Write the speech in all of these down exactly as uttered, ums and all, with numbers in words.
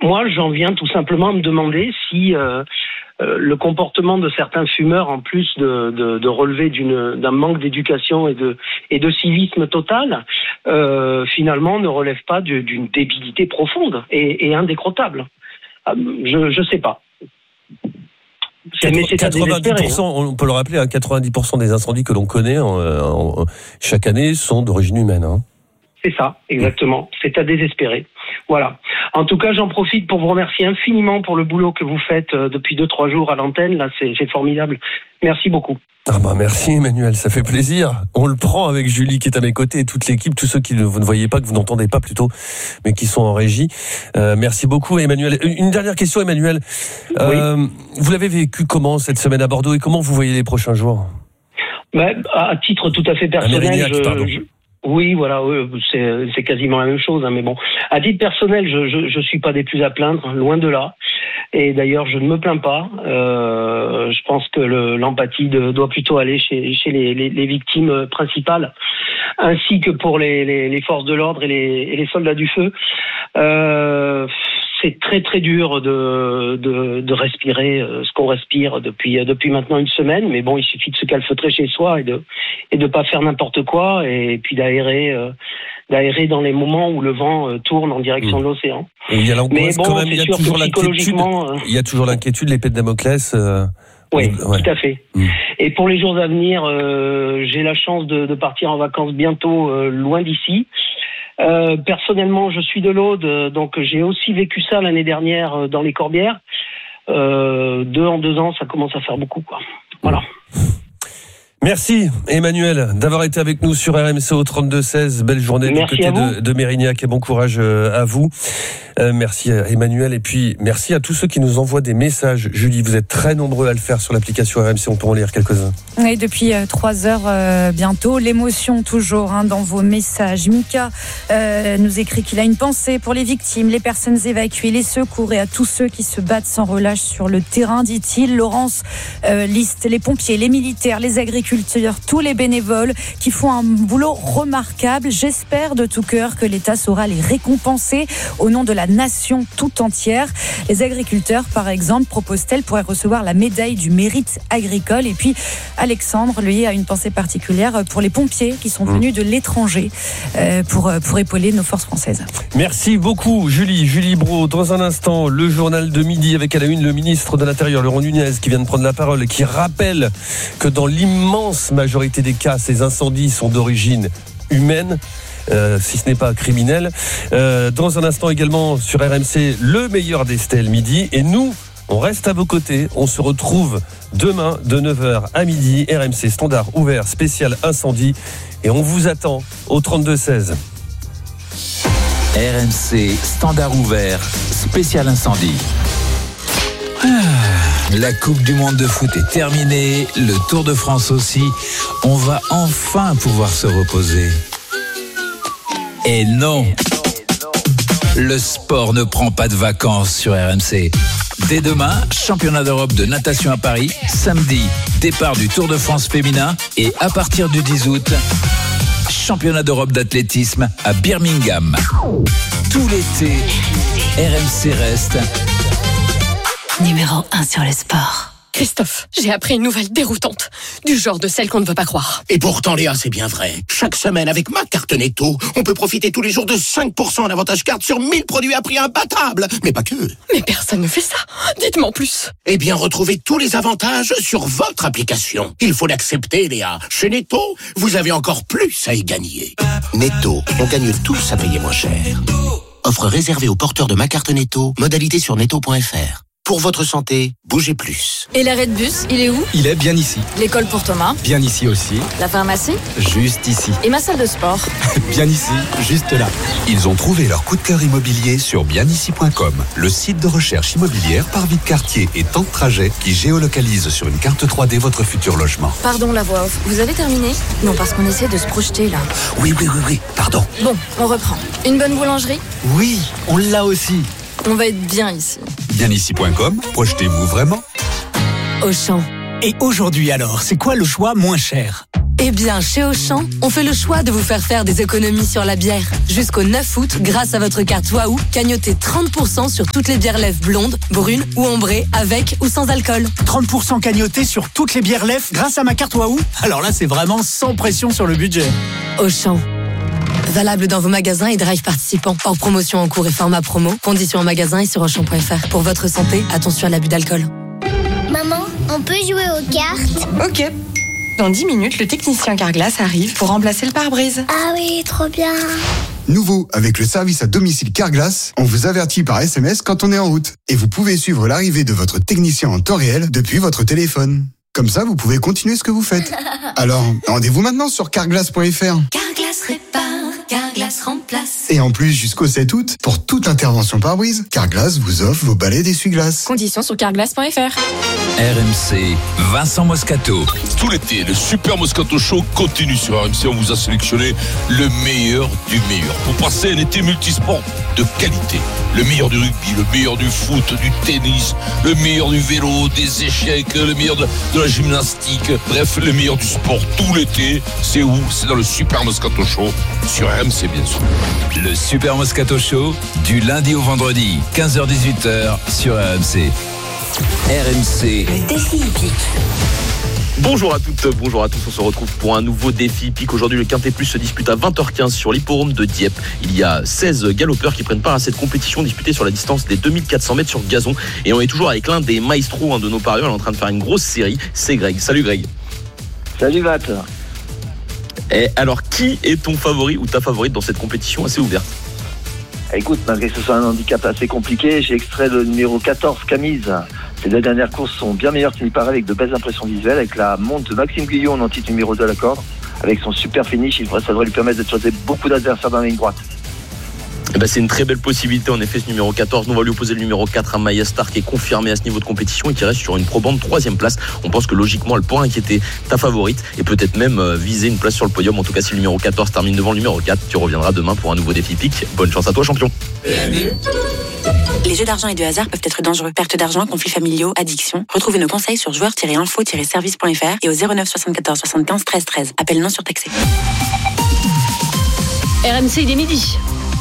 moi, j'en viens tout simplement à me demander si euh, euh, le comportement de certains fumeurs, en plus de, de, de relever d'une, d'un manque d'éducation et de, et de civisme total, euh, finalement ne relève pas de, d'une débilité profonde et, et indécrottable. Je je sais pas. C'est, mais c'est quatre-vingt-dix pour cent, hein. On peut le rappeler, hein, quatre-vingt-dix pour cent des incendies que l'on connaît en, en, chaque année sont d'origine humaine. Hein. C'est ça, exactement. C'est à désespérer. Voilà. En tout cas, j'en profite pour vous remercier infiniment pour le boulot que vous faites depuis deux, trois jours à l'antenne. Là, c'est, c'est formidable. Merci beaucoup. Ah bah merci Emmanuel, ça fait plaisir. On le prend avec Julie qui est à mes côtés et toute l'équipe, tous ceux qui ne, vous ne voyez pas, que vous n'entendez pas plutôt, mais qui sont en régie. Euh, merci beaucoup Emmanuel. Une dernière question Emmanuel. Euh, oui. Vous l'avez vécu comment cette semaine à Bordeaux et comment vous voyez les prochains jours? Bah, à titre tout à fait personnel, à Mérignac, je, je... Oui, voilà, oui, c'est, c'est quasiment la même chose, hein, mais bon. À titre personnel, je, je, je suis pas des plus à plaindre, loin de là. Et d'ailleurs, je ne me plains pas. Euh, je pense que le, l'empathie de, doit plutôt aller chez, chez les, les, les victimes principales, ainsi que pour les, les, les forces de l'ordre et les, et les soldats du feu. Euh, c'est très très dur de, de, de respirer ce qu'on respire depuis, depuis maintenant une semaine. Mais bon, il suffit de se calfeutrer chez soi et de et de pas faire n'importe quoi et puis d'aérer. Euh, d'aérer dans les moments où le vent euh, tourne en direction mmh. de l'océan. Et il y a l'angoisse bon, quand même, il y a toujours l'inquiétude. Euh... Il y a toujours l'inquiétude, l'épée de Damoclès. Euh... Oui, ouais. Tout à fait. Mmh. Et pour les jours à venir, euh, j'ai la chance de, de partir en vacances bientôt, euh, loin d'ici. Euh, personnellement, je suis de l'Aude, donc j'ai aussi vécu ça l'année dernière euh, dans les Corbières. Euh, deux en deux ans, ça commence à faire beaucoup, quoi. Voilà. Merci Emmanuel d'avoir été avec nous sur R M C au trente-deux seize. Belle journée du côté de, de Mérignac et bon courage à vous. Euh, merci à Emmanuel et puis merci à tous ceux qui nous envoient des messages. Julie, vous êtes très nombreux à le faire sur l'application R M C, on peut en lire quelques-uns. Oui, depuis euh, trois heures euh, bientôt. L'émotion toujours hein, dans vos messages. Mika euh, nous écrit qu'il a une pensée pour les victimes, les personnes évacuées, les secours et à tous ceux qui se battent sans relâche sur le terrain, dit-il. Laurence euh, liste les pompiers, les militaires, les agriculteurs, tous les bénévoles qui font un boulot remarquable. J'espère de tout cœur que l'État saura les récompenser au nom de la nation tout entière. Les agriculteurs, par exemple, propose-t-elle, pourraient recevoir la médaille du mérite agricole. Et puis, Alexandre, lui, a une pensée particulière pour les pompiers qui sont venus de l'étranger euh, pour, pour épauler nos forces françaises. Merci beaucoup, Julie. Julie Brault. Dans un instant, le journal de midi avec à la une le ministre de l'Intérieur, Laurent Nunez, qui vient de prendre la parole et qui rappelle que dans l'immense majorité des cas, ces incendies sont d'origine humaine. Euh, si ce n'est pas criminel. Euh, dans un instant également sur R M C, le meilleur des stèles midi. Et nous, on reste à vos côtés. On se retrouve demain de neuf heures à midi. R M C standard ouvert spécial incendie. Et on vous attend au trente-deux seize. R M C standard ouvert spécial incendie. La Coupe du Monde de foot est terminée, le Tour de France aussi. On va enfin pouvoir se reposer. Et non, le sport ne prend pas de vacances sur R M C. Dès demain, championnat d'Europe de natation à Paris. Samedi, départ du Tour de France féminin. Et à partir du dix août, championnat d'Europe d'athlétisme à Birmingham. Tout l'été, R M C reste numéro un sur le sport. Christophe, j'ai appris une nouvelle déroutante, du genre de celle qu'on ne veut pas croire. Et pourtant, Léa, c'est bien vrai. Chaque semaine, avec ma carte Netto, on peut profiter tous les jours de cinq pour cent en avantage carte sur mille produits à prix imbattable. Mais pas que. Mais personne ne fait ça. Dites-moi en plus. Eh bien, retrouvez tous les avantages sur votre application. Il faut l'accepter, Léa. Chez Netto, vous avez encore plus à y gagner. Netto, on gagne tous à payer moins cher. Offre réservée aux porteurs de ma carte Netto. Modalité sur netto point f r. Pour votre santé, bougez plus. Et l'arrêt de bus, il est où? Il est bien ici. L'école pour Thomas? Bien ici aussi. La pharmacie? Juste ici. Et ma salle de sport? Bien ici, juste là. Ils ont trouvé leur coup de cœur immobilier sur bien ici point com, le site de recherche immobilière par vie de quartier et temps de trajet qui géolocalise sur une carte trois D votre futur logement. Pardon la voix off, vous avez terminé? Non, parce qu'on essaie de se projeter là. Oui, oui, oui, oui, pardon. Bon, on reprend. Une bonne boulangerie? Oui, on l'a aussi. On va être bien ici. bien ici point com, projetez-vous vraiment. Auchan. Et aujourd'hui alors, c'est quoi le choix moins cher ? Eh bien, chez Auchan, on fait le choix de vous faire faire des économies sur la bière. Jusqu'au neuf août, grâce à votre carte Waouh, cagnotez trente pour cent sur toutes les bières lèvres blondes, brunes ou ambrées, avec ou sans alcool. trente pour cent cagnotés sur toutes les bières lèvres grâce à ma carte Waouh. Alors là, c'est vraiment sans pression sur le budget. Auchan. Valable dans vos magasins et drive participants. Hors promotion en cours et format promo. Conditions en magasin et sur auchan point f r. Pour votre santé, attention à l'abus d'alcool. Maman, on peut jouer aux cartes? Ok. Dans dix minutes, le technicien Carglass arrive pour remplacer le pare-brise. Ah oui, trop bien. Nouveau, avec le service à domicile Carglass, on vous avertit par S M S quand on est en route. Et vous pouvez suivre l'arrivée de votre technicien en temps réel depuis votre téléphone. Comme ça, vous pouvez continuer ce que vous faites. Alors, rendez-vous maintenant sur carglass point f r. Carglass répare, Carglass remplace. Et en plus, jusqu'au sept août, pour toute intervention pare-brise, Carglass vous offre vos balais d'essuie-glace. Conditions sur carglass point f r. R M C, Vincent Moscato. Tout l'été, le Super Moscato Show continue sur R M C. On vous a sélectionné le meilleur du meilleur pour passer un été multisport de qualité. Le meilleur du rugby, le meilleur du foot, du tennis, le meilleur du vélo, des échecs, le meilleur de, de la gymnastique. Bref, le meilleur du sport tout l'été. C'est où? C'est dans le Super Moscato Show sur R M C, bien sûr. Le Super Moscato Show, du lundi au vendredi, quinze heures dix-huit heures sur R M C. R M C. Le défi hippique. Bonjour à toutes, bonjour à tous, on se retrouve pour un nouveau défi hippique. Aujourd'hui, le Quintet Plus se dispute à vingt heures quinze sur l'hippodrome de Dieppe. Il y a seize galopeurs qui prennent part à cette compétition disputée sur la distance des deux mille quatre cents mètres sur gazon. Et on est toujours avec l'un des maestros, un de nos parieurs, on est en train de faire une grosse série, c'est Greg. Salut Greg. Salut Vat. Et alors, qui est ton favori ou ta favorite dans cette compétition assez ouverte? Écoute, malgré que ce soit un handicap assez compliqué, j'ai extrait le numéro quatorze, Camise. Les deux dernières courses sont bien meilleures qu'il n'y paraît, avec de belles impressions visuelles, avec la monte de Maxime Guillon en titre numéro deux à la corde. Avec son super finish, il, ça devrait lui permettre de choisir beaucoup d'adversaires dans la ligne droite. Eh ben, c'est une très belle possibilité en effet, ce numéro quatorze. Nous on va lui opposer le numéro quatre, un Maya Star qui est confirmé à ce niveau de compétition et qui reste sur une probante troisième place. On pense que logiquement elle pourra inquiéter ta favorite et peut-être même euh, viser une place sur le podium. En tout cas, si le numéro quatorze termine devant le numéro quatre, tu reviendras demain pour un nouveau défi pique. Bonne chance à toi, champion. Les jeux d'argent et de hasard peuvent être dangereux. Perte d'argent, conflits familiaux, addiction. Retrouvez nos conseils sur joueurs tiret info tiret service point f r et au zéro neuf soixante-quatorze soixante-quinze treize treize. Appel non surtaxé. R M C, il est midi.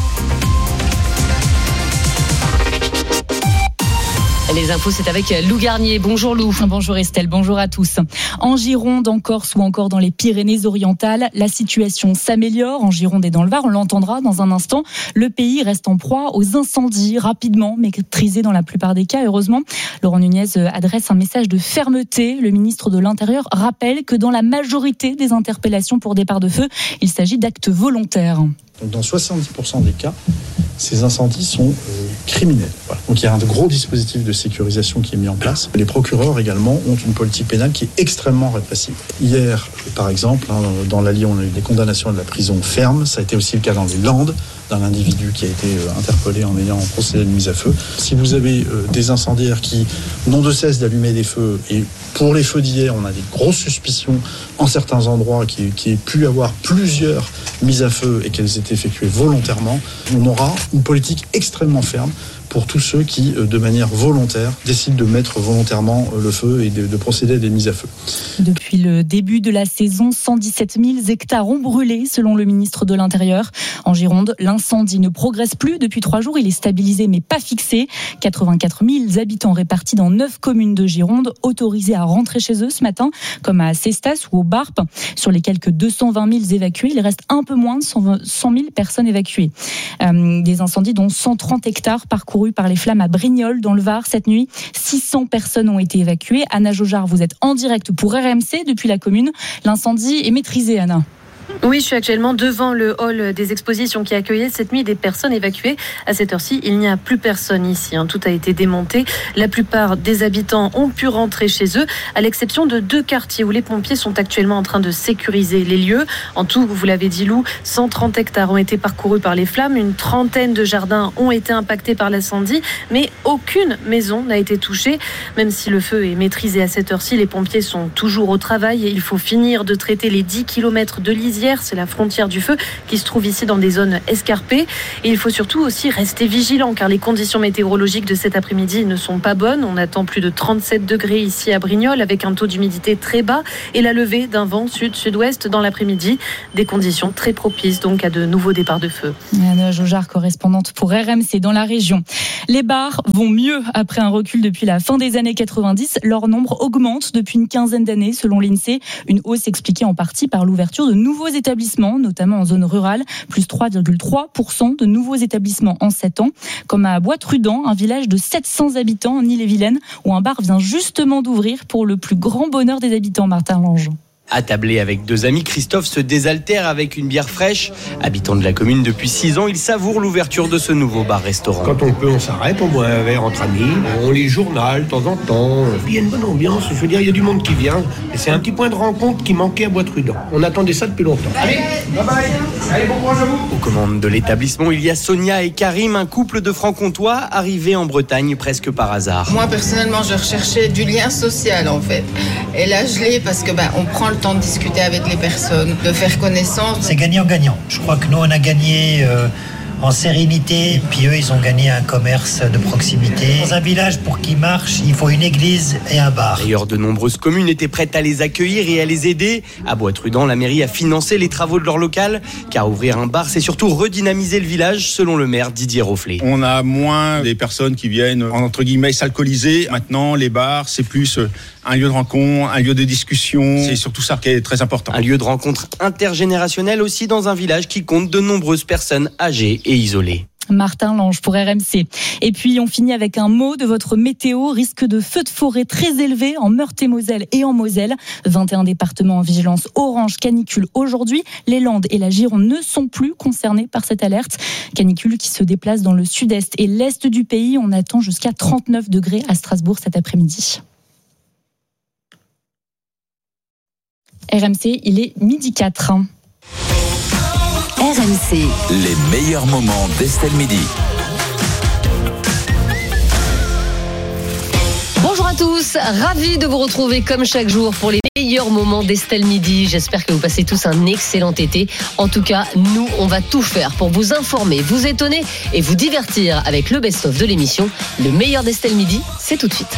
Les infos, c'est avec Lou Garnier. Bonjour Lou. Bonjour Estelle, bonjour à tous. En Gironde, en Corse ou encore dans les Pyrénées-Orientales, la situation s'améliore. En Gironde et dans le Var, on l'entendra dans un instant. Le pays reste en proie aux incendies, rapidement maîtrisés dans la plupart des cas, heureusement. Laurent Nunez adresse un message de fermeté. Le ministre de l'Intérieur rappelle que dans la majorité des interpellations pour départ de feu, il s'agit d'actes volontaires. Dans soixante-dix pour cent des cas, ces incendies sont euh, criminels. Voilà. Donc il y a un gros dispositif de sécurisation qui est mis en place. Les procureurs également ont une politique pénale qui est extrêmement répressive. Hier, par exemple, hein, dans l'Allier, on a eu des condamnations à de la prison ferme. Ça a été aussi le cas dans les Landes, d'un individu qui a été euh, interpellé en ayant procédé à une mise à feu. Si vous avez euh, des incendiaires qui n'ont de cesse d'allumer des feux, et pour les feux d'hier, on a des grosses suspicions en certains endroits qui, qui aient pu avoir plusieurs mises à feu et qu'elles étaient effectuées volontairement, on aura une politique extrêmement ferme pour tous ceux qui, de manière volontaire, décident de mettre volontairement le feu et de, de procéder à des mises à feu. Depuis le début de la saison, cent dix-sept mille hectares ont brûlé, selon le ministre de l'Intérieur. En Gironde, l'incendie ne progresse plus depuis trois jours. Il est stabilisé mais pas fixé. quatre-vingt-quatre mille habitants répartis dans neuf communes de Gironde, autorisés à rentrer chez eux ce matin, comme à Cestas ou au Barp. Sur les quelques deux cent vingt mille évacués, il reste un peu moins de cent mille personnes évacuées. Euh, des incendies dont cent trente hectares parcourus par les flammes à Brignoles dans le Var cette nuit. six cents personnes ont été évacuées. Anna Jaujar, vous êtes en direct pour R M C depuis la commune. L'incendie est maîtrisé, Anna. Oui, je suis actuellement devant le hall des expositions qui accueillait cette nuit des personnes évacuées. À cette heure-ci, il n'y a plus personne ici. Tout a été démonté. La plupart des habitants ont pu rentrer chez eux, à l'exception de deux quartiers où les pompiers sont actuellement en train de sécuriser les lieux. En tout, vous l'avez dit Lou, cent trente hectares ont été parcourus par les flammes. Une trentaine de jardins ont été impactés par l'incendie, mais aucune maison n'a été touchée. Même si le feu est maîtrisé à cette heure-ci, les pompiers sont toujours au travail et il faut finir de traiter les dix kilomètres de lisière chaudière, c'est la frontière du feu qui se trouve ici dans des zones escarpées. Et il faut surtout aussi rester vigilant car les conditions météorologiques de cet après-midi ne sont pas bonnes. On attend plus de trente-sept degrés ici à Brignoles avec un taux d'humidité très bas et la levée d'un vent sud-sud-ouest dans l'après-midi. Des conditions très propices donc à de nouveaux départs de feu. Anna Jaujard, correspondante pour R M C dans la région. Les bars vont mieux après un recul depuis la fin des années quatre-vingt-dix. Leur nombre augmente depuis une quinzaine d'années selon l'INSEE. Une hausse expliquée en partie par l'ouverture de nouveaux établissements, notamment en zone rurale. Plus trois virgule trois pour cent de nouveaux établissements en sept ans. Comme à Bois-Trudent, un village de sept cents habitants en Ille-et-Vilaine, où un bar vient justement d'ouvrir pour le plus grand bonheur des habitants, Martin Lange. Attablé avec deux amis, Christophe se désaltère avec une bière fraîche. Habitant de la commune depuis six ans, il savoure l'ouverture de ce nouveau bar-restaurant. Quand on peut, on s'arrête, on boit un verre entre amis, on lit le journal de temps en temps. Il y a une bonne ambiance, je veux dire, il y a du monde qui vient. Et c'est un petit point de rencontre qui manquait à Bois-Trudent. On attendait ça depuis longtemps. Allez, bye bye. Allez, bon courage à vous. Aux commandes de l'établissement, il y a Sonia et Karim, un couple de franc-comtois arrivés en Bretagne presque par hasard. Moi, personnellement, je recherchais du lien social, en fait. Et là, je l'ai parce que bah, on prend le temps de discuter avec les personnes, de faire connaissance. C'est gagnant-gagnant. Je crois que nous, on a gagné euh, en sérénité, puis eux, ils ont gagné un commerce de proximité. Dans un village, pour qu'il marche, il faut une église et un bar. D'ailleurs, de nombreuses communes étaient prêtes à les accueillir et à les aider. À Bois-Trudent, la mairie a financé les travaux de leur local, car ouvrir un bar, c'est surtout redynamiser le village, selon le maire Didier Rofflet. On a moins des personnes qui viennent, entre guillemets, s'alcooliser. Maintenant, les bars, c'est plus un lieu de rencontre, un lieu de discussion. C'est surtout ça qui est très important. Un lieu de rencontre intergénérationnel aussi dans un village qui compte de nombreuses personnes âgées et isolées. Martin Lange pour R M C. Et puis on finit avec un mot de votre météo. Risque de feux de forêt très élevé en Meurthe-et-Moselle et en Moselle. vingt et un départements en vigilance orange canicule aujourd'hui. Les Landes et la Gironde ne sont plus concernés par cette alerte. Canicule qui se déplace dans le sud-est et l'est du pays. On attend jusqu'à trente-neuf degrés à Strasbourg cet après-midi. R M C, il est midi quatre. R M C. Les meilleurs moments d'Estelle Midi. Bonjour à tous, ravi de vous retrouver comme chaque jour pour les meilleurs moments d'Estelle Midi. J'espère que vous passez tous un excellent été. En tout cas, nous, on va tout faire pour vous informer, vous étonner et vous divertir avec le best-of de l'émission. Le meilleur d'Estelle Midi, c'est tout de suite.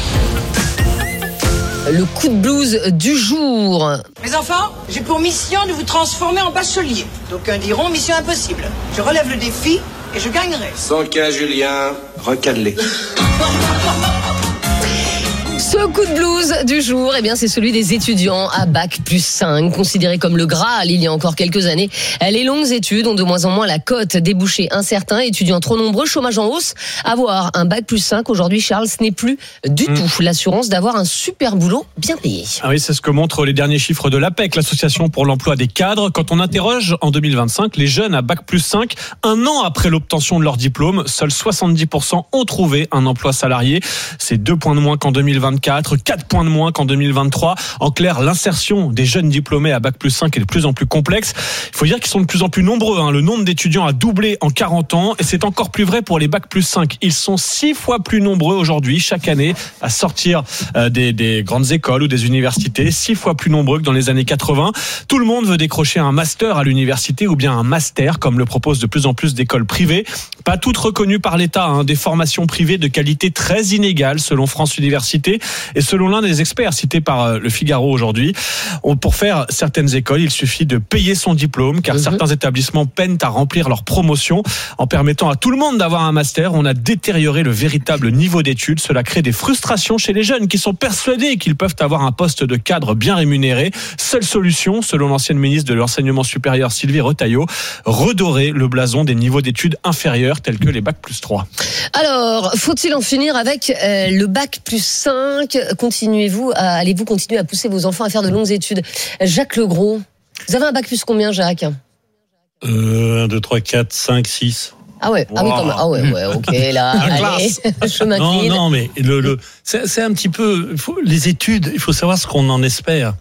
Le coup de blues du jour. Mes enfants, j'ai pour mission de vous transformer en bachelier. D'aucuns diront mission impossible. Je relève le défi et je gagnerai. cent quinze Julien, recadré. Ce coup de blues du jour, eh bien, c'est celui des étudiants à bac plus cinq, considérés comme le Graal il y a encore quelques années. Les longues études ont de moins en moins la cote, débouchés incertains, étudiants trop nombreux, chômage en hausse. Avoir un bac plus cinq aujourd'hui, Charles, ce n'est plus du mmh. tout l'assurance d'avoir un super boulot bien payé. Ah oui, c'est ce que montrent les derniers chiffres de l'A P E C, l'association pour l'emploi des cadres. Quand on interroge en deux mille vingt-cinq les jeunes à bac plus cinq, un an après l'obtention de leur diplôme, seuls soixante-dix pour cent ont trouvé un emploi salarié. C'est deux points de moins qu'en deux mille vingt-quatre. quatre points de moins qu'en deux mille vingt-trois. En clair, l'insertion des jeunes diplômés à bac plus cinq est de plus en plus complexe. Il faut dire qu'ils sont de plus en plus nombreux. Hein. Le nombre d'étudiants a doublé en quarante ans et c'est encore plus vrai pour les bac plus cinq. Ils sont six fois plus nombreux aujourd'hui, chaque année, à sortir euh, des, des grandes écoles ou des universités. Six fois plus nombreux que dans les années quatre-vingts. Tout le monde veut décrocher un master à l'université ou bien un master, comme le proposent de plus en plus d'écoles privées. Pas toutes reconnues par l'État. Hein. Des formations privées de qualité très inégale, selon France Université. Et selon l'un des experts cités par Le Figaro aujourd'hui, pour faire certaines écoles, il suffit de payer son diplôme, car mmh. certains établissements peinent à remplir leur promotion. En permettant à tout le monde d'avoir un master, on a détérioré le véritable niveau d'études. Cela crée des frustrations chez les jeunes qui sont persuadés qu'ils peuvent avoir un poste de cadre bien rémunéré. Seule solution, selon l'ancienne ministre de l'Enseignement supérieur Sylvie Retailleau, redorer le blason des niveaux d'études inférieurs tels que les bac plus trois. Alors, faut-il en finir avec euh, le bac plus cinq ? Continuez-vous à, allez-vous continuer à pousser vos enfants à faire de longues études ? Jacques Legros, vous avez un bac plus combien, Jacques ? euh, un, deux, trois, quatre, cinq, six. Ah ouais, wow. ah oui, quand même. Ah ouais, ouais, ok, là, allez, je m'incline. Non, non, mais le, le, c'est, c'est un petit peu, il faut, les études, il faut savoir ce qu'on en espère.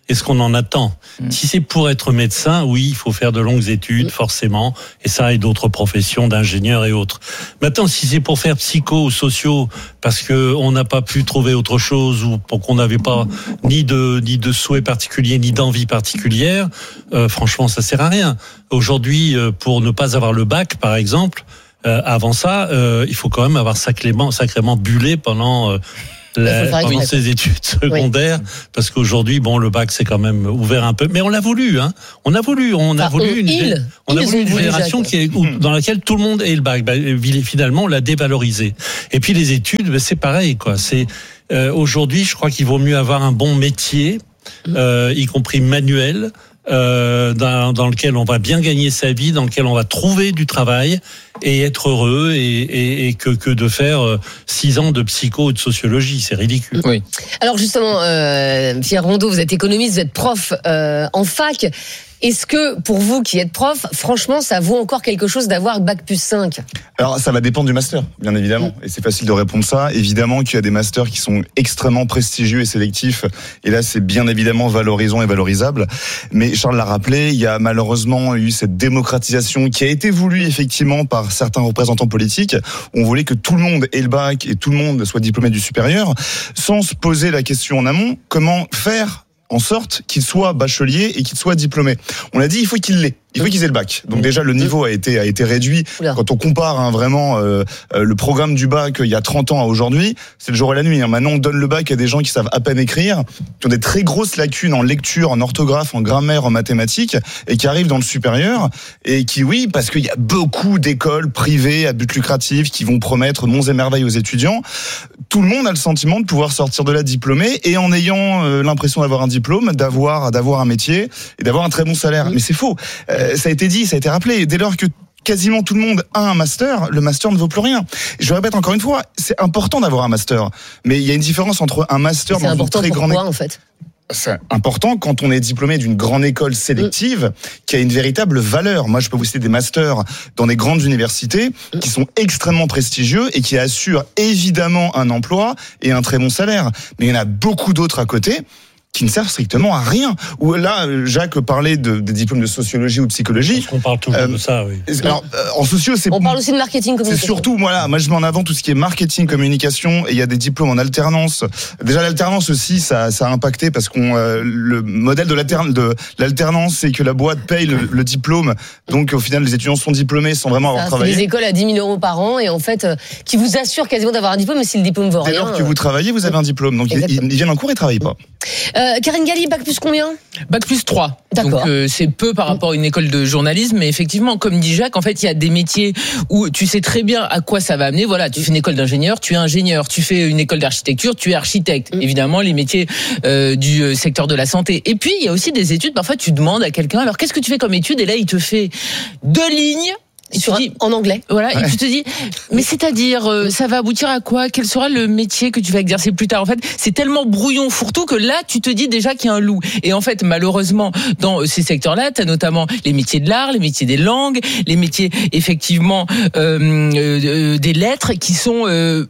et ce qu'on en attend. Mmh. Si c'est pour être médecin, oui, il faut faire de longues études, mmh. forcément, et ça et d'autres professions d'ingénieurs et autres. Maintenant, si c'est pour faire psycho ou sociaux, parce que on n'a pas pu trouver autre chose ou pour qu'on n'avait pas ni de ni de souhait particulier ni d'envie particulière, euh, franchement, ça sert à rien. Aujourd'hui, euh, pour ne pas avoir le bac, par exemple, euh, avant ça, euh, il faut quand même avoir sacrément sacrément bullé pendant. Euh, La, pendant ses études secondaires, oui. parce qu'aujourd'hui, bon, le bac c'est quand même ouvert un peu, mais on l'a voulu, hein. On a voulu, on a enfin, voulu on, une, il, on a voulu une génération qui est, où, dans laquelle tout le monde ait le bac. Bah, finalement, on l'a dévalorisé. Et puis les études, bah, c'est pareil, quoi. C'est euh, aujourd'hui, je crois qu'il vaut mieux avoir un bon métier, euh, y compris manuel. Euh, dans, dans lequel on va bien gagner sa vie, dans lequel on va trouver du travail et être heureux, et, et, et que, que de faire euh, six ans de psycho ou de sociologie, c'est ridicule. Oui. Alors justement, euh, Pierre Rondeau, vous êtes économiste, vous êtes prof euh, en fac. Est-ce que, pour vous qui êtes prof, franchement, ça vaut encore quelque chose d'avoir bac plus cinq ? Alors, ça va dépendre du master, bien évidemment. Et c'est facile de répondre ça. Évidemment qu'il y a des masters qui sont extrêmement prestigieux et sélectifs. Et là, c'est bien évidemment valorisant et valorisable. Mais Charles l'a rappelé, il y a malheureusement eu cette démocratisation qui a été voulue effectivement par certains représentants politiques. On voulait que tout le monde ait le bac et tout le monde soit diplômé du supérieur, sans se poser la question en amont, comment faire en sorte qu'il soit bachelier et qu'il soit diplômé. On a dit, il faut qu'il l'ait. Il faut qu'ils aient le bac. Donc déjà, le niveau a été a été réduit. Oula. Quand on compare hein, vraiment euh, euh, le programme du bac il y a trente ans à aujourd'hui, c'est le jour et la nuit. Hein. Maintenant, on donne le bac à des gens qui savent à peine écrire, qui ont des très grosses lacunes en lecture, en orthographe, en grammaire, en mathématiques, et qui arrivent dans le supérieur, et qui, oui, parce qu'il y a beaucoup d'écoles privées à but lucratif qui vont promettre monts et merveilles aux étudiants, tout le monde a le sentiment de pouvoir sortir de là diplômé, et en ayant euh, l'impression d'avoir un diplôme, d'avoir d'avoir un métier, et d'avoir un très bon salaire. Mais c'est faux. Euh, ça a été dit, ça a été rappelé. Dès lors que quasiment tout le monde a un master, le master ne vaut plus rien. Je répète encore une fois, c'est important d'avoir un master. Mais il y a une différence entre un master dans une très grande école. En fait. C'est important quand on est diplômé d'une grande école sélective mmh. qui a une véritable valeur. Moi, je peux vous citer des masters dans des grandes universités mmh. qui sont extrêmement prestigieux et qui assurent évidemment un emploi et un très bon salaire. Mais il y en a beaucoup d'autres à côté qui ne servent strictement à rien. Ou là, Jacques parlait de, des diplômes de sociologie ou de psychologie. Parce qu'on parle toujours euh, de ça, oui. Alors, euh, en socio, c'est... On parle aussi de marketing communication. C'est surtout, voilà, moi je mets en avant tout ce qui est marketing communication, et il y a des diplômes en alternance. Déjà, l'alternance aussi, ça, ça a impacté parce qu'on euh, le modèle de, l'altern, de l'alternance, c'est que la boîte paye le, le diplôme. Donc, au final, les étudiants sont diplômés sans vraiment avoir ça, travaillé. C'est des écoles à dix mille euros par an, et en fait, euh, qui vous assurent quasiment d'avoir un diplôme, mais si le diplôme vaut rien... Dès lors que vous travaillez, vous avez un diplôme. Donc, ils, ils viennent en cours et ne travaillent pas. Euh, Karine Galli, bac plus combien ? Bac plus trois. D'accord. Donc euh, c'est peu par rapport à une école de journalisme, mais effectivement, comme dit Jacques, en fait, il y a des métiers où tu sais très bien à quoi ça va amener. Voilà, tu fais une école d'ingénieur, tu es ingénieur. Tu fais une école d'architecture, tu es architecte. Mmh. Évidemment, les métiers euh, du secteur de la santé. Et puis, il y a aussi des études. Parfois, tu demandes à quelqu'un, alors qu'est-ce que tu fais comme étude ? Et là, il te fait deux lignes. Et tu dis en anglais. Voilà, ouais. Et tu te dis, mais c'est-à-dire, euh, ça va aboutir à quoi ? Quel sera le métier que tu vas exercer plus tard ? En fait, c'est tellement brouillon, fourre-tout, que là, tu te dis déjà qu'il y a un loup. Et en fait, malheureusement, dans ces secteurs-là, tu as notamment les métiers de l'art, les métiers des langues, les métiers, effectivement, euh, euh, des lettres qui sont... Euh,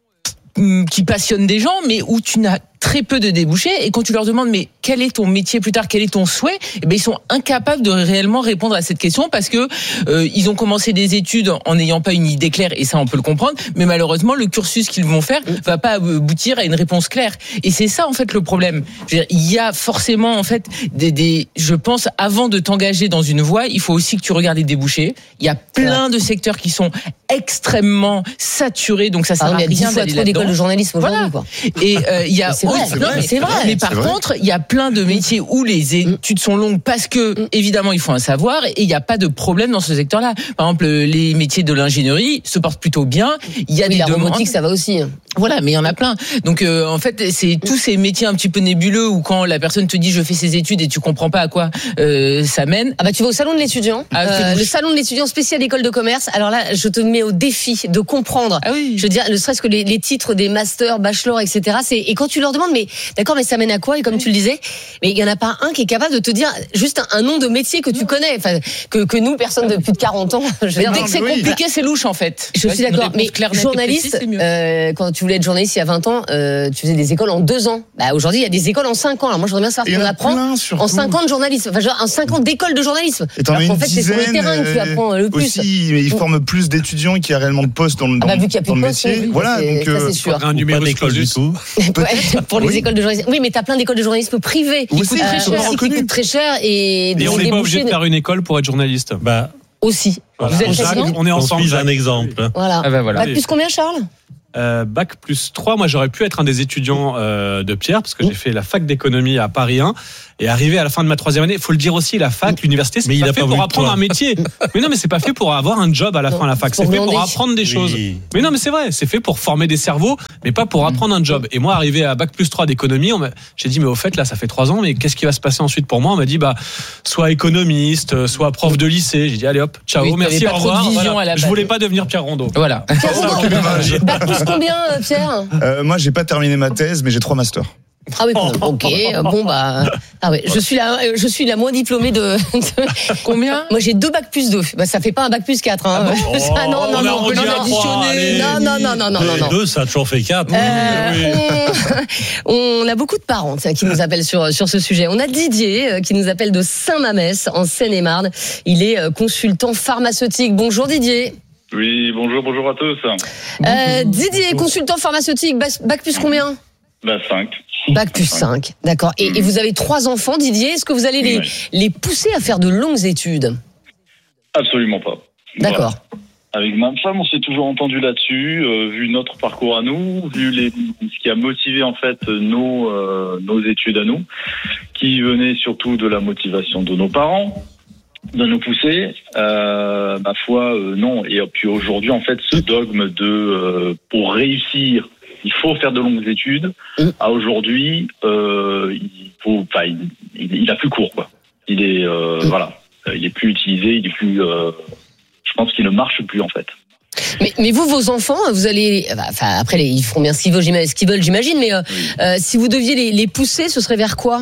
qui passionnent des gens, mais où tu n'as très peu de débouchés, et quand tu leur demandes mais quel est ton métier plus tard, quel est ton souhait, eh ben ils sont incapables de réellement répondre à cette question parce que euh, ils ont commencé des études en n'ayant pas une idée claire, et ça on peut le comprendre, mais malheureusement le cursus qu'ils vont faire va pas aboutir à une réponse claire, et c'est ça en fait le problème. Je veux dire, il y a forcément en fait des, des je pense avant de t'engager dans une voie, il faut aussi que tu regardes les débouchés. Il y a plein de secteurs qui sont extrêmement saturés, donc ça sert ah, à rien d'aller là-dedans. Il y a trop d'écoles de journalisme aujourd'hui, voilà. Quoi. Et euh, il y a c'est vrai, non, mais c'est vrai. Mais par contre, il y a plein de métiers où les études sont longues parce que, évidemment, il faut un savoir, et il n'y a pas de problème dans ce secteur-là. Par exemple, les métiers de l'ingénierie se portent plutôt bien. Il y a oui, des la demandes. robotique, ça va aussi. Voilà, mais il y en a plein. Donc, euh, en fait, c'est tous ces métiers un petit peu nébuleux où quand la personne te dit je fais ses études et tu comprends pas à quoi euh, ça mène. Ah bah tu vas au salon de l'étudiant, ah, euh, le salon de l'étudiant spécial école de commerce. Alors là, je te mets au défi de comprendre. Ah oui. Je veux dire, ne serait-ce que les, les titres des masters, bachelors, et cetera. C'est et quand tu leur demandes, mais d'accord, mais ça mène à quoi ? Et comme tu le disais, mais il y en a pas un qui est capable de te dire juste un, un nom de métier que tu connais, enfin que que nous personne de plus de quarante ans. Je veux dire, dès que c'est compliqué, c'est louche en fait. Je suis d'accord, mais journaliste, euh, quand tu voulais être journaliste il y a vingt ans, euh, tu faisais des écoles en deux ans. Bah aujourd'hui, il y a des écoles en cinq ans. Alors moi, je voudrais bien savoir ce qu'on apprend en cinq ans de journalisme, enfin genre en cinq ans d'école de journalisme. Et t'en as Alors une qu'en fait, c'est sur le terrain que tu apprends le plus. Aussi, mais ils forment plus d'étudiants qu'il y a réellement de postes dans le, dans, ah bah, vu qu'il y a plus dans de le postes, métier. oui, Voilà, ça, donc ça, c'est sûr. Un numéro d'école du tout. Ouais, pour les Oui. écoles de journalisme. Oui, mais t'as plein d'écoles de journalisme privées qui Oui, coûtent c'est très très cher, qui coûtent très cher et Et on n'est pas obligé de débouchés faire une école pour être journaliste. Bah, aussi. voilà. Vous êtes Jacques, président on est ensemble. On suit un exemple. Voilà. Ah bah voilà. Bac plus combien, Charles? Euh, bac plus trois, moi j'aurais pu être un des étudiants euh, de Pierre parce que j'ai fait la fac d'économie à Paris un et arrivé à la fin de ma troisième année, il faut le dire aussi, la fac, l'université, c'est Mais il pas a fait pas pour voulu apprendre toi. un métier. Mais non, mais c'est pas fait pour avoir un job à la Non, fin de la fac, c'est c'est pour fait pour glander. apprendre des choses. Oui. Mais non, mais c'est vrai, c'est fait pour former des cerveaux, mais pas pour apprendre un job. Et moi, arrivé à bac plus trois d'économie, on m'a- j'ai dit mais au fait là, ça fait trois ans, mais qu'est-ce qui va se passer ensuite pour moi? On m'a dit bah soit économiste, soit prof de lycée. J'ai dit allez hop, ciao, Oui, merci, t'avais au pas trop de revoir. vision Voilà. à la Je base. voulais pas devenir Pierre Rondeau. Voilà. Bac plus combien, euh, Pierre? Euh, moi, j'ai pas terminé ma thèse, mais j'ai trois masters. Ah oui, ok, bon bah, ah ouais, je suis la, je suis la moins diplômée de. de- Combien? Moi j'ai deux bacs plus deux. Bah ça fait pas un bac plus quatre. Hein. Ah bon Ça, non, Oh, non, on a non, arrondi non, à non, trois, allez. non, non, non, non, non, non, non. Deux, ça a toujours fait quatre. Euh, on, on a beaucoup de parents tiens, qui nous appellent sur sur ce sujet. On a Didier euh, qui nous appelle de Saint-Mamès en Seine-et-Marne. Il est euh, consultant pharmaceutique. Bonjour Didier. Oui, bonjour, bonjour à tous. Euh, Didier, consultant pharmaceutique, bac, bac plus combien? Bah, cinq. Bac plus cinq, d'accord. Et, et vous avez trois enfants, Didier. Est-ce que vous allez les, Ouais. les pousser à faire de longues études? Absolument pas. D'accord. Voilà. Avec ma femme, on s'est toujours entendu là-dessus, euh, vu notre parcours à nous, vu les, ce qui a motivé en fait nos, euh, nos études à nous, qui venait surtout de la motivation de nos parents, de nous pousser. Euh, ma foi, euh, non. Et puis aujourd'hui, en fait, ce dogme de euh, pour réussir, il faut faire de longues études. À aujourd'hui, euh, il faut, enfin, il, il, il a plus cours, quoi. Il est, euh, voilà, il est plus utilisé, il est plus. Euh, je pense qu'il ne marche plus, en fait. Mais, mais vous, vos enfants, vous allez, enfin après, les- ils feront bien ce qu'ils veulent, j'imagine, ce qu'ils veulent, j'imagine. Mais euh, euh, si vous deviez les, les pousser, ce serait vers quoi?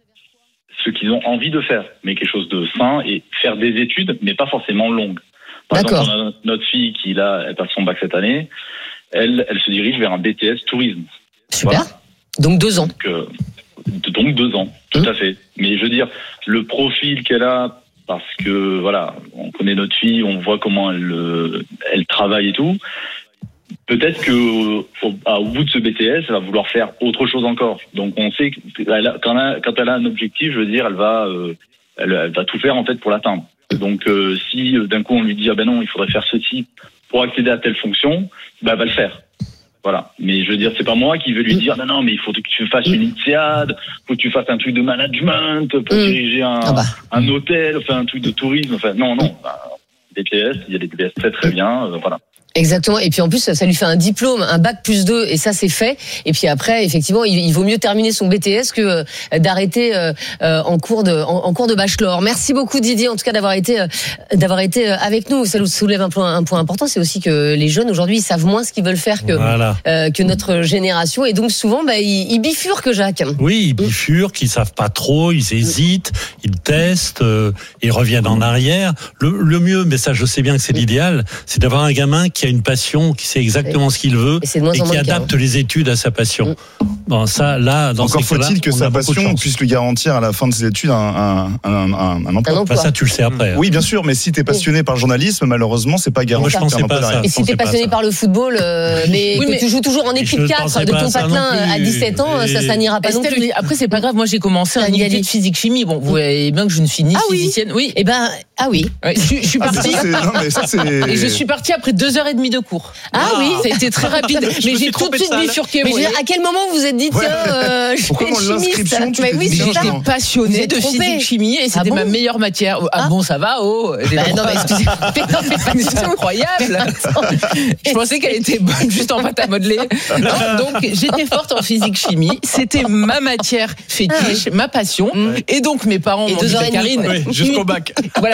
Ce qu'ils ont envie de faire, mais quelque chose de sain et faire des études, mais pas forcément longues. Par D'accord. exemple, on a notre fille qui là, elle passe son bac cette année. Elle, elle se dirige vers un B T S tourisme. Super. Voilà. Donc deux ans. Donc, euh, donc deux ans, tout Mmh. à fait. Mais je veux dire, le profil qu'elle a, parce que voilà, on connaît notre fille, on voit comment elle, euh, elle travaille et tout. Peut-être que au, au bout de ce B T S, elle va vouloir faire autre chose encore. Donc on sait que elle a- quand, elle a, quand elle a un objectif, je veux dire, elle va, euh, elle, elle va tout faire en fait pour l'atteindre. Donc euh, si euh, d'un coup on lui dit ah ben non, il faudrait faire ceci pour accéder à telle fonction, bah elle va le faire. Voilà. Mais je veux dire, c'est pas moi qui vais lui dire non non, mais il faut que tu fasses une INSEAD, faut que tu fasses un truc de management pour Mmh. diriger un, Ah bah. un hôtel, enfin un truc de tourisme. Enfin non non. Bah, B T S, il y a des B T S très très bien. Euh, voilà. Exactement. Et puis en plus, ça lui fait un diplôme, un bac plus deux, et ça c'est fait. Et puis après, effectivement, il, il vaut mieux terminer son B T S que euh, d'arrêter euh, euh, en cours de en, en cours de bachelor. Merci beaucoup Didier, en tout cas d'avoir été euh, d'avoir été euh, avec nous. Ça nous soulève un point un point important, c'est aussi que les jeunes aujourd'hui ils savent moins ce qu'ils veulent faire que Voilà. euh, que notre génération, et donc souvent bah, ils, ils bifurquent, Jacques. Oui, ils bifurquent, ils savent pas trop, ils hésitent, ils testent, euh, ils reviennent en arrière. Le, le mieux, mais ça je sais bien que c'est l'idéal, c'est d'avoir un gamin qui a une passion, qui sait exactement ce qu'il veut Et c'est de moins et en moins qui le cas, adapte les études à sa passion. Bon, ça, là, dans Encore ces cas-là, faut-il que on a sa beaucoup de passion chance. puisse lui garantir à la fin de ses études un, un, un, un, un emploi. Un emploi. Bah, ça, tu le sais après. hein. Oui, bien sûr, mais si t'es passionné par le journalisme, malheureusement, c'est pas garanti. Moi, je pensais qu'il y a un pas emploi à ça. derrière. Et si pensais t'es pas passionné ça. par le football, euh, mais Oui, que mais- tu joues toujours en Et équipe je quatre pensais de pas ton à ça patelin non plus. à dix-sept ans, Et- ça, ça n'ira pas non Estelle, plus. mais après c'est pas grave, moi j'ai commencé T'as un unité gagné. de physique chimie. Bon, vous voyez bien que je ne suis ni Ah oui. physicienne. Oui. Eh ben, ah oui. Ouais, je, je suis Ah, partie. ça, c'est- non, mais ça, c'est. Et je suis partie après deux heures et demie de cours. Ah oui. C'était très rapide. Je me Mais suis j'ai tout de trompé de suite salle. bifurqué. Mais vous je veux dire, voyez. à quel moment vous vous êtes dit, Ouais. tiens, euh, je Pourquoi vais être dans l'inscription, chimiste? tu Mais t'es oui, dit, c'est non, ça. non. J'étais passionnée Vous de êtes trompé. physique chimie et c'était Ah bon ma meilleure matière. Ah, Ah. bon, ça va, oh. j'ai Bah le non, droit. mais excusez-moi. Mais non, mais pas du C'est tout. incroyable. Je pensais qu'elle était bonne juste en pâte à modeler. Non, donc j'étais forte en physique chimie. C'était ma matière fétiche, ma passion. Et donc mes parents Et m'ont deux dit heures et demie, Karine, quoi. Oui, jusqu'au bac. voilà,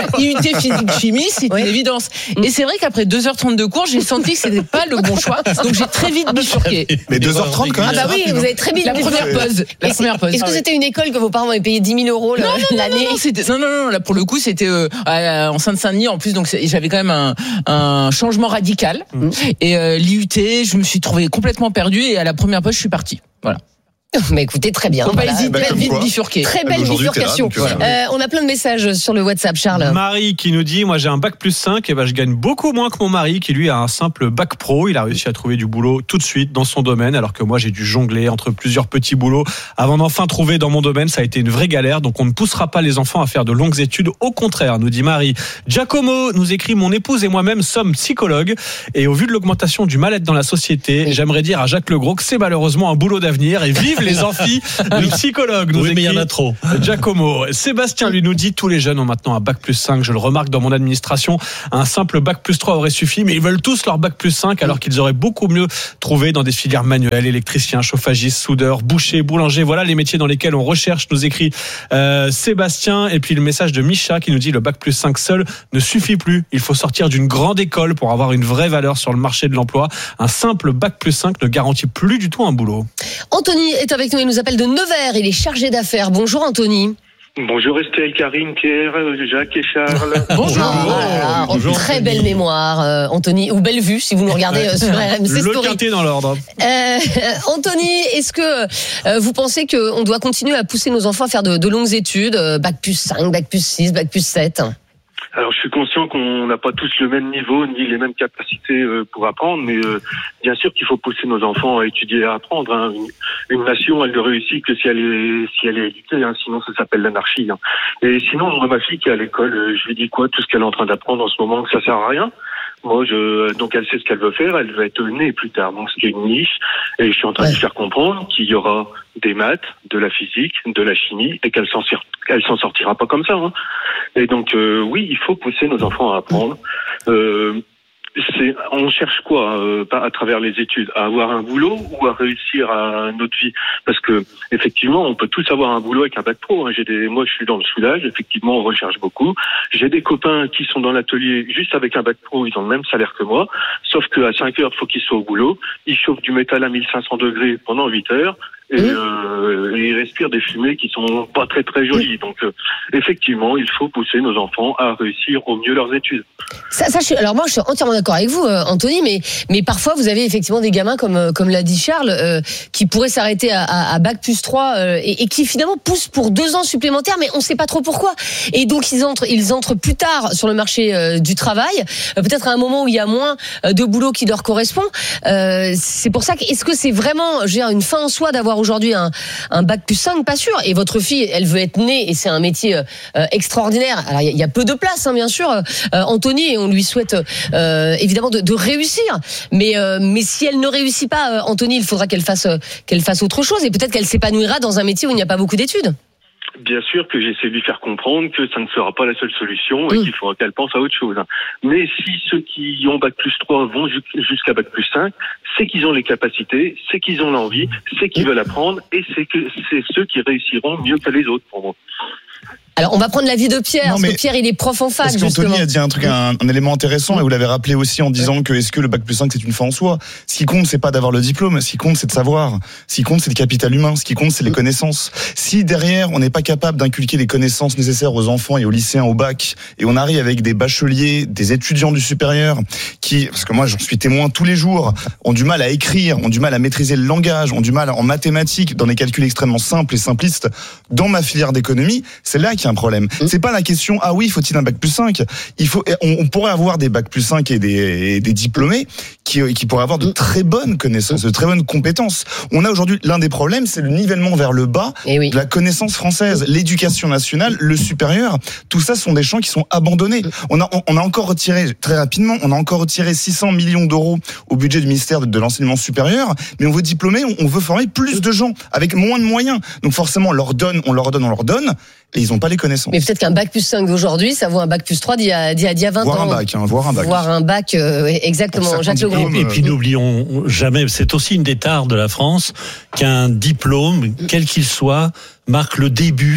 I U T physique chimie, c'est Ouais. une évidence. Et c'est vrai qu'après deux heures trente de cours, j'ai senti que c'était pas le bon choix. Donc j'ai très vite bifurqué. Mais deux heures trente quand même. Ah bah oui, c'est vous rapide, avez très vite La première bifurqué. pause. La Et première c'est- pause. Est-ce que c'était une école que vos parents avaient payé dix mille euros le- Non, non, non, l'année? non, non, c'était- non, non, non, là pour le coup c'était euh, à- en Seine-Saint-Denis en plus, donc c'est- j'avais quand même un, un changement radical. Et euh, l'I U T, je me suis trouvé complètement perdu et à la première pause je suis parti. Voilà. Mais écoutez, très bien. Faut pas Voilà. hésiter bah, à comme vite quoi. bifurquer. Très belle Aujourd'hui, t'es là, bifurcation. donc, voilà. Euh, on a plein de messages sur le WhatsApp, Charles. Marie qui nous dit, moi j'ai un bac plus cinq, et ben je gagne beaucoup moins que mon mari qui lui a un simple bac pro. Il a réussi à trouver du boulot tout de suite dans son domaine, alors que moi j'ai dû jongler entre plusieurs petits boulots avant d'enfin trouver dans mon domaine. Ça a été une vraie galère, donc on ne poussera pas les enfants à faire de longues études. Au contraire, nous dit Marie. Giacomo nous écrit, mon épouse et moi-même sommes psychologues, et au vu de l'augmentation du mal-être dans la société, j'aimerais dire à Jacques Legros que c'est malheureusement un boulot d'avenir, et vive les amphis de psychologues. Nous Oui, mais il y en écrit a trop. Giacomo. Sébastien lui nous dit, tous les jeunes ont maintenant un bac plus cinq. Je le remarque dans mon administration. Un simple bac plus trois aurait suffi, mais ils veulent tous leur bac plus cinq alors qu'ils auraient beaucoup mieux trouvé dans des filières manuelles, électriciens, chauffagistes, soudeurs, bouchers, boulangers. Voilà les métiers dans lesquels on recherche, nous écrit euh, Sébastien. Et puis le message de Micha qui nous dit, le bac plus cinq seul ne suffit plus. Il faut sortir d'une grande école pour avoir une vraie valeur sur le marché de l'emploi. Un simple bac plus cinq ne garantit plus du tout un boulot. Anthony est avec nous, il nous appelle de Nevers, il est chargé d'affaires. Bonjour Anthony. Bonjour Estelle, Karine, Pierre, Jacques et Charles. Bonjour. Ah, là, là, très belle mémoire, euh, Anthony, ou belle vue si vous nous regardez euh, sur R M C Le Story. quintet dans l'ordre. Euh, Anthony, est-ce que euh, vous pensez qu'on doit continuer à pousser nos enfants à faire de, de longues études, euh, bac plus cinq, bac plus six, bac plus sept? Alors, je suis conscient qu'on n'a pas tous le même niveau ni les mêmes capacités euh, pour apprendre, mais euh, bien sûr qu'il faut pousser nos enfants à étudier et à apprendre. Hein. Une, une nation, elle ne réussit que si elle est si elle est éduquée, hein. Sinon ça s'appelle l'anarchie. Hein. Et sinon, moi, ma fille qui est à l'école, euh, je lui dis quoi, tout ce qu'elle est en train d'apprendre en ce moment, que ça sert à rien. Moi, je, donc elle sait ce qu'elle veut faire, elle va être née plus tard. Donc c'est une niche, et je suis en train ouais. de lui faire comprendre qu'il y aura des maths, de la physique, de la chimie, et qu'elle s'en sort, elle s'en sortira pas comme ça. Hein. Et donc euh, oui, il faut pousser nos enfants à apprendre. Euh, c'est, on cherche quoi euh, à travers les études? À avoir un boulot ou à réussir à notre vie? Parce que effectivement, on peut tous avoir un boulot avec un bac pro. Hein. J'ai des, moi, je suis dans le soudage. Effectivement, on recherche beaucoup. J'ai des copains qui sont dans l'atelier juste avec un bac pro. Ils ont le même salaire que moi. Sauf qu'à cinq heures, il faut qu'ils soient au boulot. Ils chauffent du métal à mille cinq cents degrés pendant huit heures. Et, euh, et ils respirent des fumées qui sont pas très très jolies. Donc euh, effectivement, il faut pousser nos enfants à réussir au mieux leurs études. Ça, ça je suis, alors moi, je suis entièrement d'accord avec vous, euh, Anthony, mais mais parfois vous avez effectivement des gamins comme comme l'a dit Charles, euh, qui pourraient s'arrêter à, à, à bac plus trois euh, et, et qui finalement poussent pour deux ans supplémentaires, mais on sait pas trop pourquoi. Et donc ils entrent ils entrent plus tard sur le marché euh, du travail, euh, peut-être à un moment où il y a moins euh, de boulot qui leur correspond. Euh, c'est pour ça que est-ce que c'est vraiment, je veux dire, une fin en soi d'avoir aujourd'hui un, un bac plus cinq, pas sûr. Et votre fille, elle veut être née et c'est un métier euh, extraordinaire. Alors il y, y a peu de place, hein, bien sûr, euh, Anthony, et on lui souhaite euh, évidemment de, de réussir. Mais euh, mais si elle ne réussit pas, euh, Anthony, il faudra qu'elle fasse euh, qu'elle fasse autre chose et peut-être qu'elle s'épanouira dans un métier où il n'y a pas beaucoup d'études. Bien sûr que j'essaie de lui faire comprendre que ça ne sera pas la seule solution et mmh. qu'il faudra qu'elle pense à autre chose. Mais si ceux qui ont bac plus trois vont jusqu'à bac plus cinq, c'est qu'ils ont les capacités, c'est qu'ils ont l'envie, c'est qu'ils mmh. veulent apprendre et c'est que c'est ceux qui réussiront mieux que les autres pour moi. Alors, on va prendre l'avis de Pierre, non, parce que Pierre, il est prof en fac, parce justement. Anthony a dit un truc, un, un élément intéressant, et vous l'avez rappelé aussi en disant que est-ce que le bac plus cinq, c'est une fin en soi? Ce qui compte, c'est pas d'avoir le diplôme, ce qui compte, c'est de savoir. Ce qui compte, c'est le capital humain, ce qui compte, c'est les connaissances. Si derrière, on n'est pas capable d'inculquer les connaissances nécessaires aux enfants et aux lycéens au bac, et on arrive avec des bacheliers, des étudiants du supérieur, qui, parce que moi, j'en suis témoin tous les jours, ont du mal à écrire, ont du mal à maîtriser le langage, ont du mal en mathématiques, dans des calculs extrêmement simples et simplistes, dans ma filière d'économie, c'est là qu'il y a un problème. C'est pas la question, ah oui, faut-il un bac plus cinq? Il faut, on, on pourrait avoir des bacs plus cinq et des, et des diplômés qui, qui pourraient avoir de très bonnes connaissances, de très bonnes compétences. On a aujourd'hui, l'un des problèmes, c'est le nivellement vers le bas oui. de la connaissance française. L'éducation nationale, le supérieur, tout ça sont des champs qui sont abandonnés. On a, on a encore retiré, très rapidement, on a encore retiré six cents millions d'euros au budget du ministère de, de l'enseignement supérieur, mais on veut diplômer, on, on veut former plus de gens avec moins de moyens. Donc forcément, on leur donne, on leur donne, on leur donne, et ils n'ont pas les connaissances. Mais peut-être qu'un bac plus cinq d'aujourd'hui, ça vaut un bac plus trois d'il y a, d'il y a, d'il y a vingt voire ans. Un bac, hein, voire un bac. Voire un bac, euh, exactement. Jacques Legros. Et, et puis n'oublions jamais, c'est aussi une des tares de la France, qu'un diplôme, quel qu'il soit, marque le début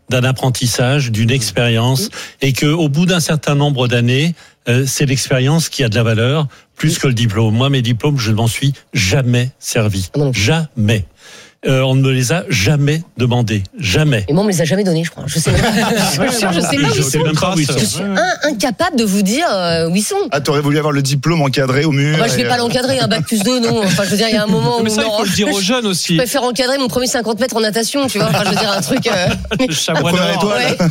d'un apprentissage, d'une expérience, et que au bout d'un certain nombre d'années, euh, c'est l'expérience qui a de la valeur plus que le diplôme. Moi, mes diplômes, je ne m'en suis jamais servi, jamais. Euh, on ne me les a jamais demandés, jamais. Et moi, on me les a jamais donnés, je crois. Je sais même pas. je suis sûr, je sais pas où ils sont. Même pas où ils sont. Je suis un, incapable de vous dire euh, où ils sont. Ah, t'aurais voulu avoir le diplôme encadré au mur. Ah bah, je vais pas l'encadrer, un bac plus deux, non. Enfin, je veux dire, il y a un moment où. Mais ça, il faut le dire aux jeunes aussi. Je préfère encadrer mon premier cinquante mètres en natation, tu vois. Enfin, je veux dire, un truc. Euh... Chamois d'or.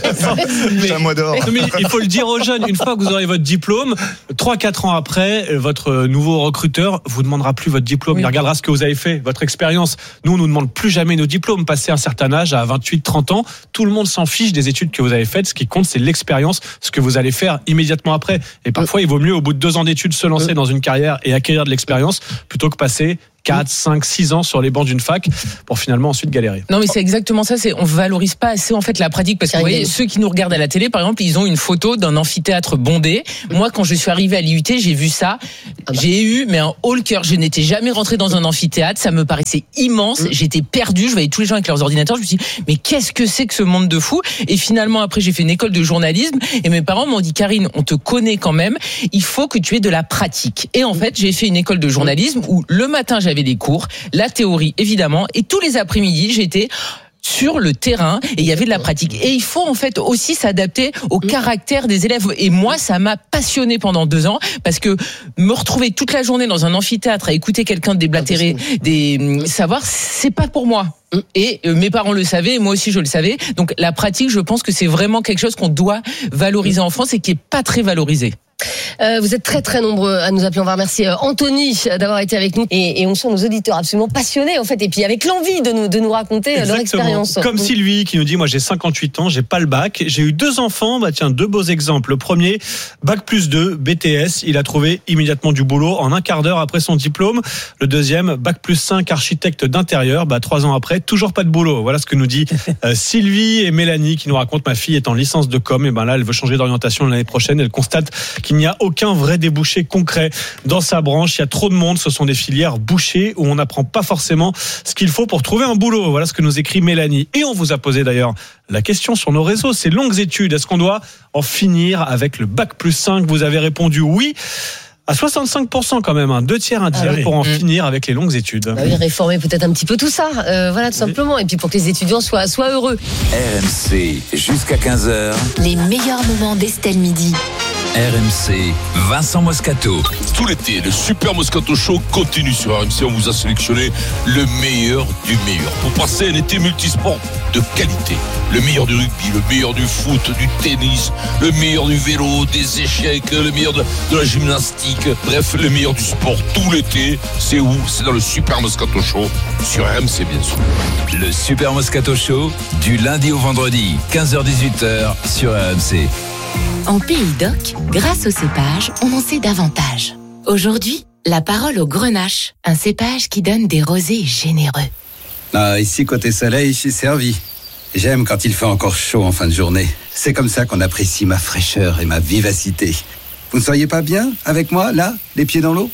Ouais. Chamois d'or. Mais il faut le dire aux jeunes, une fois que vous aurez votre diplôme, trois quatre ans après, votre nouveau recruteur vous demandera plus votre diplôme. Oui. Il regardera ce que vous avez fait, votre expérience. Nous, on nous demande plus jamais nos diplômes. Passé un certain âge, à vingt-huit trente ans, tout le monde s'en fiche des études que vous avez faites. Ce qui compte, c'est l'expérience, ce que vous allez faire immédiatement après. Et parfois, il vaut mieux, au bout de deux ans d'études, se lancer dans une carrière et acquérir de l'expérience plutôt que passer quatre, cinq, six ans sur les bancs d'une fac pour finalement ensuite galérer. Non, mais c'est exactement ça. C'est, on valorise pas assez, en fait, la pratique. Parce que vous voyez, ceux qui nous regardent à la télé, par exemple, ils ont une photo d'un amphithéâtre bondé. Moi, quand je suis arrivé à l'I U T, j'ai vu ça. J'ai eu, mais un haut le cœur. Je n'étais jamais rentré dans un amphithéâtre. Ça me paraissait immense. J'étais perdu. Je voyais tous les gens avec leurs ordinateurs. Je me suis dit, mais qu'est-ce que c'est que ce monde de fou? Et finalement, après, j'ai fait une école de journalisme. Et mes parents m'ont dit, Karine, on te connaît quand même. Il faut que tu aies de la pratique. Et en fait, j'ai fait une école de journalisme où le matin, j'avais des cours, la théorie évidemment, et tous les après-midi j'étais sur le terrain et il y avait de la pratique. Et il faut en fait aussi s'adapter au caractère des élèves. Et moi, ça m'a passionné pendant deux ans parce que me retrouver toute la journée dans un amphithéâtre à écouter quelqu'un déblatérer, des savoir, c'est pas pour moi. Et mes parents le savaient, et moi aussi je le savais. Donc la pratique, je pense que c'est vraiment quelque chose qu'on doit valoriser en France et qui est pas très valorisé. Euh, vous êtes très très nombreux à nous appeler. On va remercier Anthony d'avoir été avec nous et, et on sent nos auditeurs absolument passionnés en fait et puis avec l'envie de nous de nous raconter Exactement. Leur expérience. Comme Sylvie qui nous dit moi j'ai cinquante-huit ans, j'ai pas le bac, j'ai eu deux enfants. Bah tiens, deux beaux exemples. Le premier, bac plus deux, B T S, il a trouvé immédiatement du boulot en un quart d'heure après son diplôme. Le deuxième, bac plus cinq, architecte d'intérieur, bah trois ans après, toujours pas de boulot. Voilà ce que nous dit euh, Sylvie et Mélanie qui nous racontent ma fille est en licence de com et ben là elle veut changer d'orientation l'année prochaine. Elle constate qu'il n'y a aucun vrai débouché concret dans sa branche. Il y a trop de monde. Ce sont des filières bouchées où on n'apprend pas forcément ce qu'il faut pour trouver un boulot. Voilà ce que nous écrit Mélanie. Et on vous a posé d'ailleurs la question sur nos réseaux. Ces longues études, est-ce qu'on doit en finir avec le bac plus cinq? Vous avez répondu oui. À soixante-cinq pour cent quand même, hein, deux tiers, un tiers ah oui. pour en mmh. finir avec les longues études. Bah oui, réformer peut-être un petit peu tout ça, euh, voilà tout oui. simplement, et puis pour que les étudiants soient, soient heureux. R M C, jusqu'à quinze heures. Les meilleurs moments d'Estelle Midi. R M C, Vincent Moscato. Tout l'été, le Super Moscato Show continue sur R M C. On vous a sélectionné le meilleur du meilleur pour passer un été multisport de qualité. Le meilleur du rugby, le meilleur du foot, du tennis, le meilleur du vélo, des échecs, le meilleur de, de la gymnastique. Bref, le meilleur du sport tout l'été. C'est où? C'est dans le Super Moscato Show sur R M C, bien sûr. Le Super Moscato Show, du lundi au vendredi, quinze heures dix-huit heures sur R M C. En Pays d'Oc, grâce au cépage, on en sait davantage. Aujourd'hui, la parole au grenache, un cépage qui donne des rosés généreux. Ah, ici, côté soleil, je suis servi. J'aime quand il fait encore chaud en fin de journée. C'est comme ça qu'on apprécie ma fraîcheur et ma vivacité. Vous ne seriez pas bien avec moi, là, les pieds dans l'eau?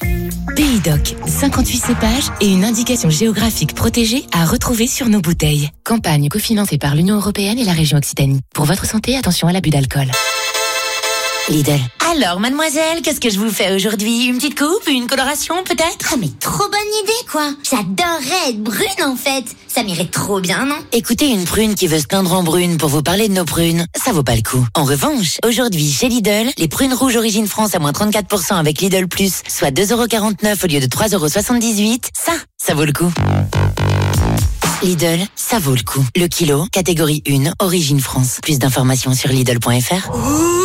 Pays d'Oc, cinquante-huit cépages et une indication géographique protégée à retrouver sur nos bouteilles. Campagne cofinancée par l'Union européenne et la région Occitanie. Pour votre santé, attention à l'abus d'alcool. Lidl. Alors, mademoiselle, qu'est-ce que je vous fais aujourd'hui? Une petite coupe? Une coloration, peut-être? Ah, mais trop bonne idée, quoi. J'adorerais être brune, en fait. Ça m'irait trop bien, non? Écoutez une prune qui veut se teindre en brune pour vous parler de nos prunes, ça vaut pas le coup. En revanche, aujourd'hui, chez Lidl, les prunes rouges origine France à moins trente-quatre pour cent avec Lidl Plus, soit deux euros quarante-neuf au lieu de trois euros soixante-dix-huit, ça, ça vaut le coup. Lidl, ça vaut le coup. Le kilo, catégorie un, origine France. Plus d'informations sur Lidl point F R.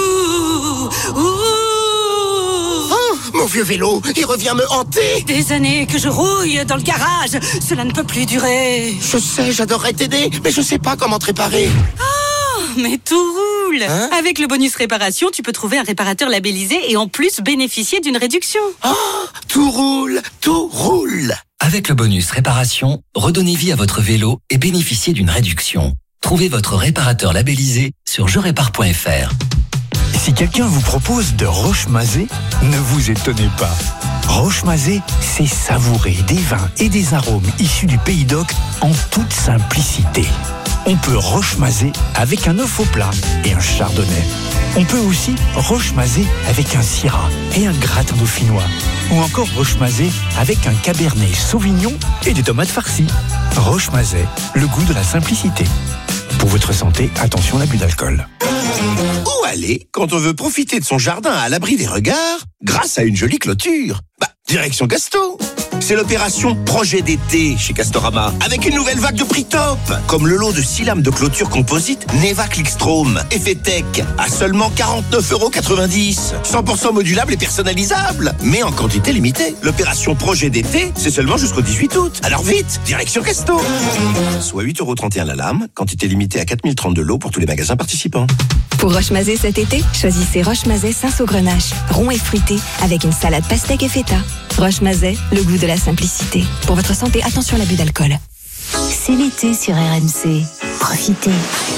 Mon vieux vélo, il revient me hanter. Des années que je rouille dans le garage. Cela ne peut plus durer. Je sais, j'adorerais t'aider, mais je sais pas comment te réparer. Oh, mais tout roule. Hein? Avec le bonus réparation, tu peux trouver un réparateur labellisé et en plus bénéficier d'une réduction. Oh, tout roule, tout roule. Avec le bonus réparation, redonnez vie à votre vélo et bénéficiez d'une réduction. Trouvez votre réparateur labellisé sur je répare point F R. Si quelqu'un vous propose de Roche-Mazet, ne vous étonnez pas. Roche-Mazet, c'est savourer des vins et des arômes issus du Pays d'Oc en toute simplicité. On peut rochemaser avec un œuf au plat et un chardonnay. On peut aussi rochemaser avec un syrah et un gratin dauphinois. Ou encore rochemaser avec un cabernet sauvignon et des tomates farcies. Rochemaset, le goût de la simplicité. Pour votre santé, attention à l'abus d'alcool. Où aller quand on veut profiter de son jardin à l'abri des regards grâce à une jolie clôture? Bah, direction Gasto. C'est l'opération Projet d'été chez Castorama, avec une nouvelle vague de prix top, comme le lot de six lames de clôture composite Neva Clickstrom Effet Tech à seulement quarante-neuf euros quatre-vingt-dix. cent pour cent modulable et personnalisable, mais en quantité limitée. L'opération Projet d'été, c'est seulement jusqu'au dix-huit août. Alors vite, direction Casto. Soit huit euros trente et un la lame, quantité limitée à quatre mille trente-deux lots pour tous les magasins participants. Pour Rochemaset cet été, choisissez Rochemaset Cinsault-Grenache, rond et fruité, avec une salade pastèque et feta. Rochemaset, le goût de la simplicité. Pour votre santé, attention à l'abus d'alcool. C'est l'été sur R M C. Profitez.